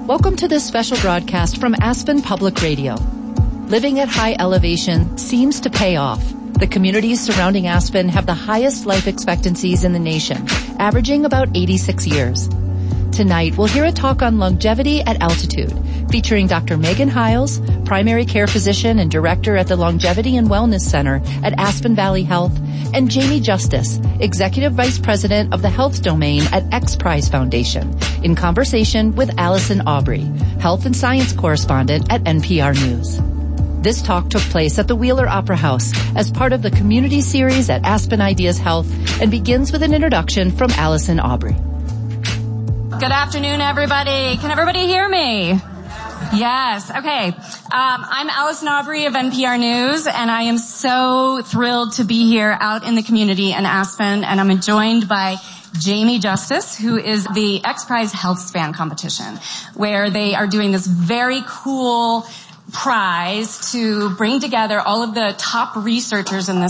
Welcome to this special broadcast from Aspen Public Radio. Living at high elevation seems to pay off. The communities surrounding Aspen have the highest life expectancies in the nation, averaging about 86 years. Tonight, we'll hear a talk on longevity at altitude, featuring Dr. Megan Hiles, primary care physician and director at the Longevity and Wellness Center at Aspen Valley Health, and Jamie Justice, executive vice president of the health domain at X Prize Foundation, in conversation with Allison Aubrey, health and science correspondent at NPR News. This talk took place at the Wheeler Opera House as part of the community series at Aspen Ideas Health and begins with an introduction from Allison Aubrey. Good afternoon, everybody. Can everybody hear me? Yes. Okay. I'm Allison Aubrey of NPR News, and I am so thrilled to be here out in the community in Aspen, and I'm joined by Jamie Justice, who is the X Prize Health Span competition, where they are doing this very cool prize to bring together all of the top researchers in this